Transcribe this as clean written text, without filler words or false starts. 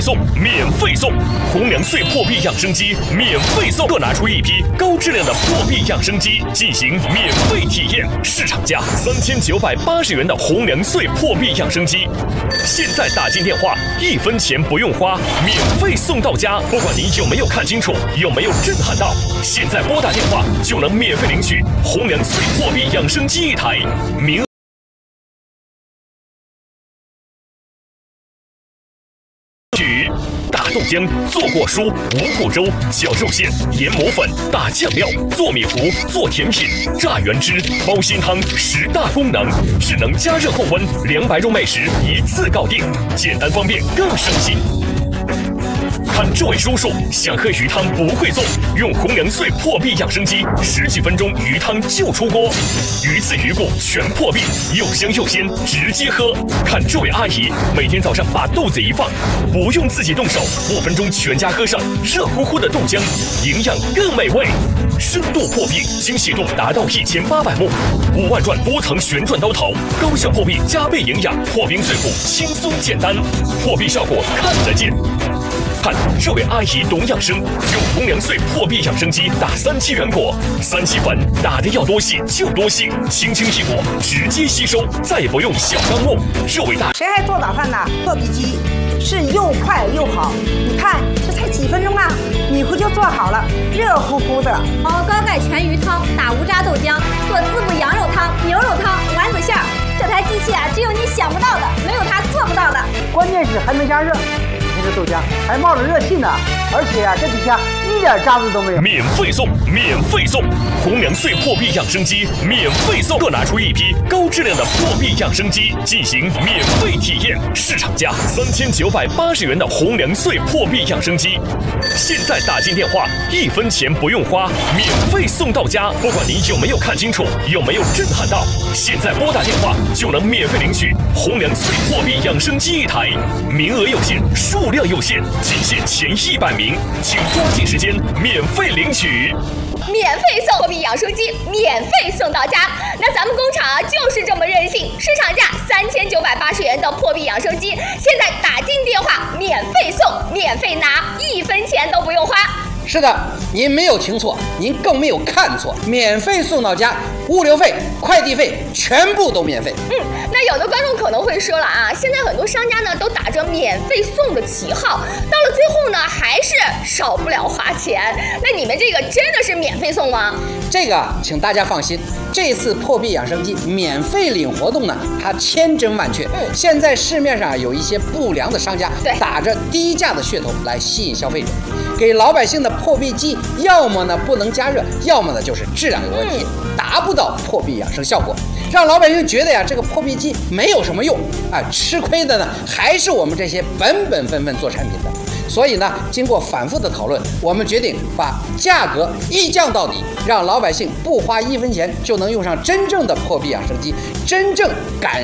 送，免费送！红粮穗破壁养生机免费送，各拿出一批高质量的破壁养生机进行免费体验。市场价3980元的红粮穗破壁养生机，现在打进电话，1分钱不用花，免费送到家。不管你有没有看清楚，有没有震撼到，现在拨打电话就能免费领取红粮穗破壁养生机1台，名额。打豆浆、做过酥、五谷粥、绞肉馅、研磨粉、打酱料、做米糊、做甜品、榨原汁、煲鲜汤，10大功能，智能加热后温，200种美食一次搞定，简单方便更省心。看这位叔叔想喝鱼汤不会做，用红粮穗破壁养生机，10几分钟鱼汤就出锅，鱼刺鱼骨全破壁，又香又鲜，直接喝。看这位阿姨每天早上把豆子一放，不用自己动手，5分钟全家喝上热乎乎的豆浆，营养更美味。深度破壁，精细度达到1800目，5万转多层旋转刀头，高效破壁加倍营养，破冰碎骨轻松简单，破壁效果看得见。看这位阿姨懂养生，用红粮穗破壁养生机打3期原果，3期粉打的要多细就多细，轻轻一裹直接吸收，再也不用小钢沫。这位大谁还做早饭呢？破壁机是又快又好，你看这才几分钟啊，米糊就做好了，热乎乎的。 熬高钙全鱼汤，打无渣豆浆，做滋补羊肉汤、牛肉汤、丸子馅儿。这台机器啊，只有你想不到的，没有它做不到的。 关键是还能加热。这豆浆还冒着热气呢，而且这底下一点渣子都没有。 免费送，免费送！红粮穗破壁养生机免费送，各拿出一批高质量的破壁养生机进行免费体验。市场价3980元的红粮穗破壁养生机，现在打进电话，1分钱不用花，免费送到家。不管你有没有看清楚，有没有震撼到，现在拨打电话就能免费领取红粮穗破壁养生机1台，名额有限，数量有限，仅限前100名，请抓紧时间免费领取。 免费送破壁养生机，免费送到家。那咱们工厂啊就是这么任性，市场价3980元的破壁养生机，现在打进电话免费送，免费拿，1分钱都不用花。 是的，您没有听错，您更没有看错，免费送到家，物流费、快递费全部都免费。 那有的观众可能会说了啊，现在很多商家呢都打着免费送的旗号，到了最后呢还是少不了花钱。那你们这个真的是免费送吗？ 这个请大家放心，这次破壁养生机免费领活动呢，它千真万确。现在市面上有一些不良的商家打着低价的噱头来吸引消费者，给老百姓的破壁机要么呢不能加热，要么呢就是质量有问题，达不到破壁养生效果，让老百姓觉得呀这个破壁机没有什么用啊，吃亏的呢还是我们这些本分做产品的。所以呢，经过反复的讨论，我们决定把价格一降到底，让老百姓不花1分钱就能用上真正的破壁养生机，真正感